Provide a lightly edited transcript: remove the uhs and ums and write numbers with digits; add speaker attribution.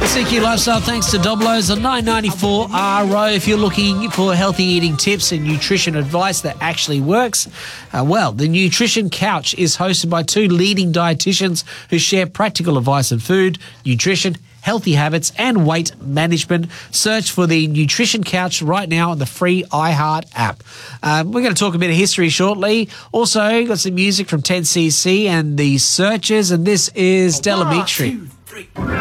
Speaker 1: CQ Lifestyle, thanks to Doblo's on 994 RO. If you're looking for healthy eating tips and nutrition advice that actually works, well, the Nutrition Couch is hosted by two leading dietitians who share practical advice on food, nutrition, healthy habits and weight management. Search for the Nutrition Couch right now on the free iHeart app. We're going to talk a bit of history shortly. Also, got some music from 10cc and the Searchers, and this is Delamitri.
Speaker 2: 1, 2, 3.